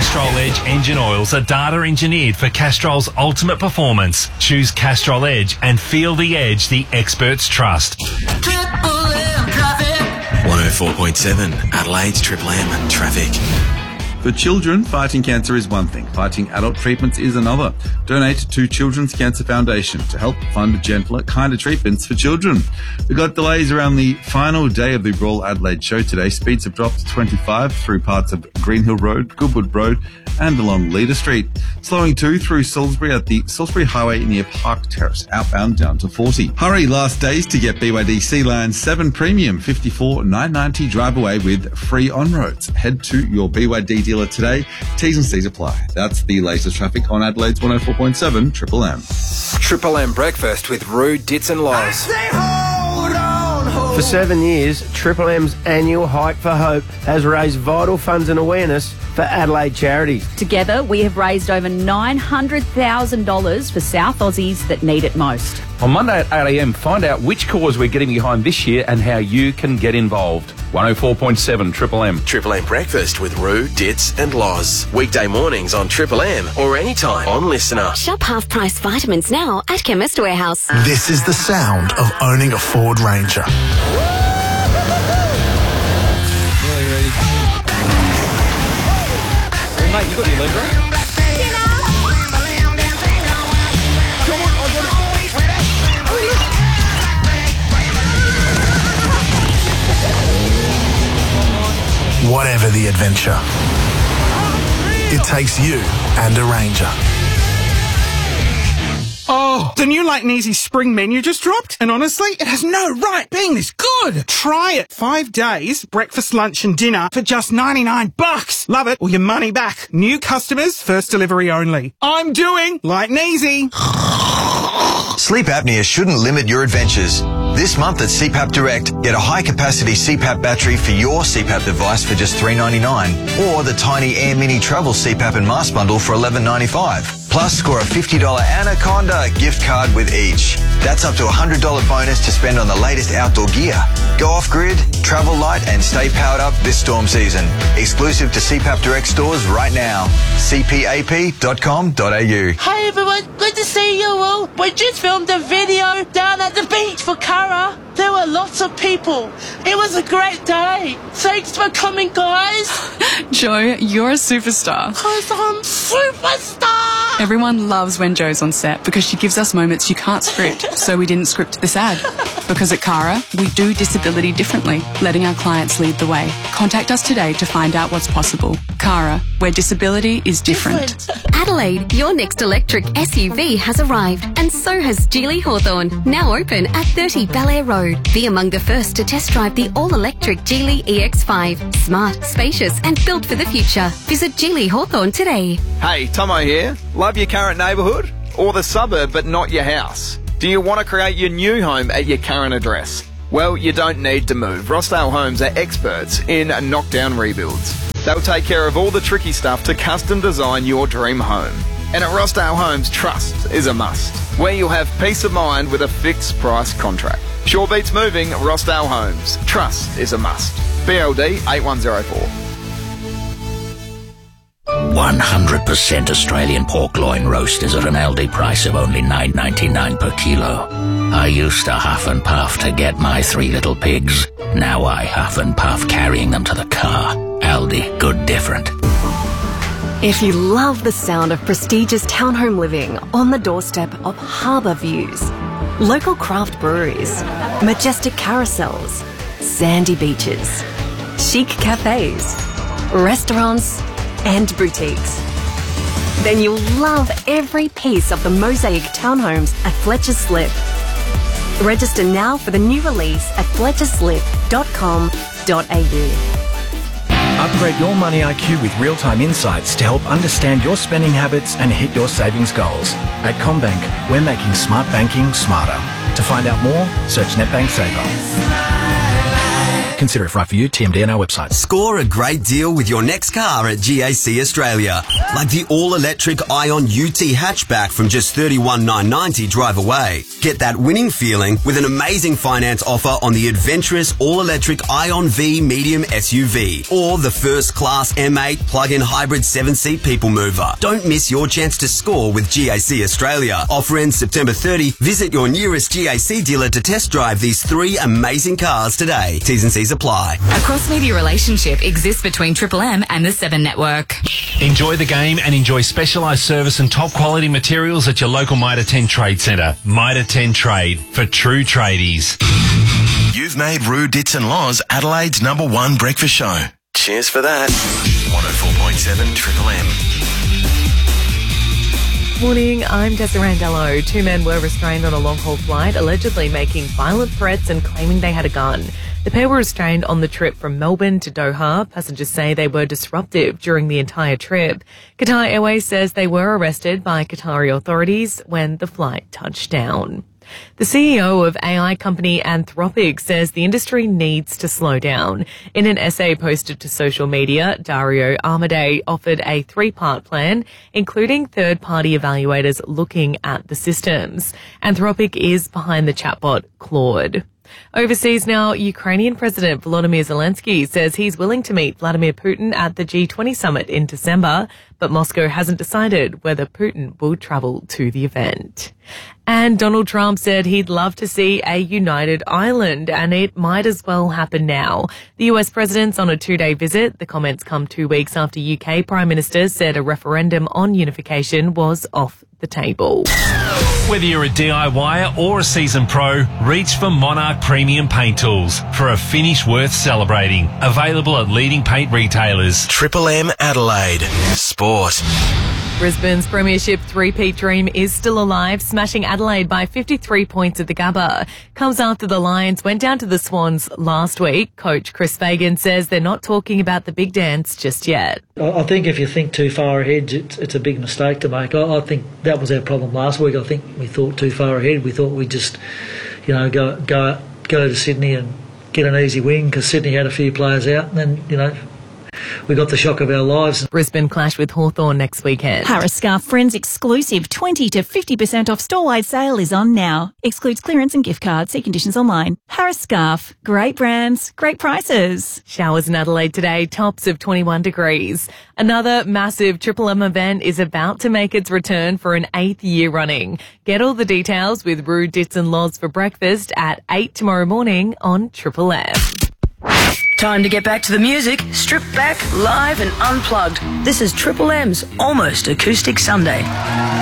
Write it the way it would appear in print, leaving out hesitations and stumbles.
Castrol Edge engine oils are data engineered for Castrol's ultimate performance. Choose Castrol Edge and feel the edge the experts trust. 104.7 Adelaide's Triple M Traffic. For children, fighting cancer is one thing. Fighting adult treatments is another. Donate to Children's Cancer Foundation to help fund gentler, kinder treatments for children. We've got delays around the final day of the Royal Adelaide show today. Speeds have dropped to 25 through parts of Greenhill Road, Goodwood Road and along Leader Street. Slowing too through Salisbury at the Salisbury Highway near Park Terrace. Outbound down to 40. Hurry, last days to get BYD Sealand 7 Premium 54,990 drive away with free on-roads. Head to your BYD dealer today. T's and C's apply. That's the latest traffic on Adelaide's 104.7 Triple M. Triple M Breakfast with Roo, Dits and Loz. For 7 years, Triple M's annual Hike for Hope has raised vital funds and awareness for Adelaide charities. Together, we have raised over $900,000 for South Aussies that need it most. On Monday at 8 a.m, find out which cause we're getting behind this year and how you can get involved. 104.7 Triple M. Triple M Breakfast with Roo, Dits and Loz. Weekday mornings on Triple M or anytime on Listener. Shop half-price vitamins now at Chemist Warehouse. This is the sound of owning a Ford Ranger. Mate, you got your leg right? Whatever the adventure, it takes you and a Ranger. Oh, the new Light and Easy spring menu just dropped, and honestly, it has no right being this good. Try it. 5 days, breakfast, lunch and dinner for just $99. Love it or your money back. New customers, first delivery only. I'm doing Light and Easy. Sleep apnea shouldn't limit your adventures. This month at CPAP Direct, get a high-capacity CPAP battery for your CPAP device for just $3.99, or the tiny Air Mini Travel CPAP and Mask Bundle for $11.95. Plus, score a $50 Anaconda gift card with each. That's up to a $100 bonus to spend on the latest outdoor gear. Go off-grid, travel light and stay powered up this storm season. Exclusive to CPAP Direct stores right now. cpap.com.au. Hi everyone, good to see you all. We just filmed a video down at the beach for Cara. There were lots of people. It was a great day. Thanks for coming, guys. Joe, you're a superstar. 'Cause I'm superstar. Everyone loves when Joe's on set because she gives us moments you can't script, so we didn't script this ad. Because at Cara, we do disability differently, letting our clients lead the way. Contact us today to find out what's possible. Cara, where disability is different. Adelaide, your next electric SUV has arrived, and so has Geely Hawthorn, now open at 30 Belair Road. Be among the first to test drive the all-electric Geely EX5. Smart, spacious and built for the future. Visit Geely Hawthorn today. Hey, Tomo here. Love your current neighbourhood? Or the suburb but not your house? Do you want to create your new home at your current address? Well, you don't need to move. Rossdale Homes are experts in knockdown rebuilds. They'll take care of all the tricky stuff to custom design your dream home. And at Rossdale Homes, trust is a must, where you'll have peace of mind with a fixed price contract. Sure beats moving, Rossdale Homes. Trust is a must. BLD 8104. 100% Australian pork loin roast is at an Aldi price of only $9.99 per kilo. I used to huff and puff to get my 3 little pigs. Now I huff and puff carrying them to the car. Aldi, good different. If you love the sound of prestigious townhome living on the doorstep of harbour views, local craft breweries, majestic carousels, sandy beaches, chic cafes, restaurants and boutiques, then you'll love every piece of the mosaic townhomes at Fletcher's Slip. Register now for the new release at fletcherslip.com.au. Upgrade your money IQ with real-time insights to help understand your spending habits and hit your savings goals. At CommBank, we're making smart banking smarter. To find out more, search NetBank Saver. Consider if right for you. TMD on our website. Score a great deal with your next car at GAC Australia. Like the all-electric Ion UT hatchback from just $31,990 drive away. Get that winning feeling with an amazing finance offer on the adventurous all-electric Ion V medium SUV or the first-class M8 plug-in hybrid 7-seat people mover. Don't miss your chance to score with GAC Australia. Offer ends September 30. Visit your nearest GAC dealer to test drive these 3 amazing cars today. T's and C's apply. A cross-media relationship exists between Triple M and the 7 Network. Enjoy the game and enjoy specialised service and top quality materials at your local Mitre 10 Trade Centre. Mitre 10 Trade, for true tradies. You've made Roo, Dits and Loz Adelaide's #1 breakfast show. Cheers for that. 104.7 Triple M. Morning, I'm Tessa Randello. 2 men were restrained on a long-haul flight, allegedly making violent threats and claiming they had a gun. The pair were restrained on the trip from Melbourne to Doha. Passengers say they were disruptive during the entire trip. Qatar Airways says they were arrested by Qatari authorities when the flight touched down. The CEO of AI company Anthropic says the industry needs to slow down. In an essay posted to social media, Dario Amodei offered a 3-part plan, including third-party evaluators looking at the systems. Anthropic is behind the chatbot Claude. Overseas now, Ukrainian President Volodymyr Zelensky says he's willing to meet Vladimir Putin at the G20 summit in December, but Moscow hasn't decided whether Putin will travel to the event. And Donald Trump said he'd love to see a united Ireland, and it might as well happen now. The US president's on a 2-day visit. The comments come 2 weeks after UK Prime Minister said a referendum on unification was off the table. Whether you're a DIYer or a seasoned pro, reach for Monarch Premium Paint Tools for a finish worth celebrating. Available at leading paint retailers. Triple M Adelaide. Sport. Brisbane's premiership three-peat dream is still alive, smashing Adelaide by 53 points at the Gabba. Comes after the Lions went down to the Swans last week. Coach Chris Fagan says they're not talking about the big dance just yet. I think if you think too far ahead, it's a big mistake to make. I think that was our problem last week. I think we thought too far ahead. We thought we'd just, go to Sydney and get an easy win because Sydney had a few players out, and then, we got the shock of our lives. Brisbane clash with Hawthorn next weekend. Harris Scarf Friends exclusive 20 to 50% off store-wide sale is on now. Excludes clearance and gift cards. See conditions online. Harris Scarf. Great brands, great prices. Showers in Adelaide today, tops of 21 degrees. Another massive Triple M event is about to make its return for an 8th year running. Get all the details with Roo, Dits and Loz for breakfast at 8 tomorrow morning on Triple M. Time to get back to the music. Stripped back, live and unplugged. This is Triple M's Almost Acoustic Sunday.